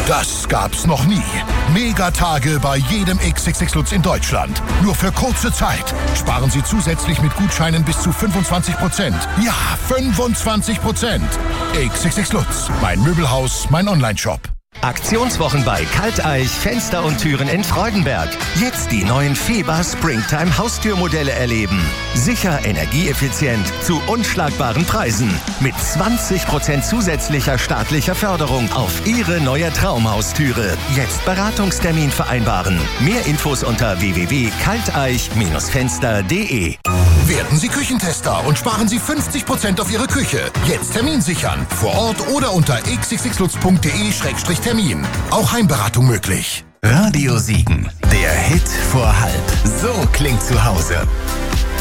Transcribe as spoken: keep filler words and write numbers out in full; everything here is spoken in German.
Das gab's noch nie. Megatage bei jedem X X X Lutz in Deutschland. Nur für kurze Zeit. Sparen Sie zusätzlich mit Gutscheinen bis zu fünfundzwanzig Prozent. Ja, fünfundzwanzig Prozent. X X X Lutz. Mein Möbelhaus, mein Onlineshop. Aktionswochen bei Kalteich Fenster und Türen in Freudenberg. Jetzt die neuen Feber Springtime Haustürmodelle erleben. Sicher, energieeffizient, zu unschlagbaren Preisen. Mit zwanzig Prozent zusätzlicher staatlicher Förderung auf Ihre neue Traumhaustüre. Jetzt Beratungstermin vereinbaren. Mehr Infos unter w w w punkt kalteich Fenster punkt de. Werden Sie Küchentester und sparen Sie fünfzig Prozent auf Ihre Küche. Jetzt Termin sichern. Vor Ort oder unter x x x lutz punkt de Schrägstrich Termin. Auch Heimberatung möglich. Radio Siegen. Der Hit vor halb. So klingt zu Hause.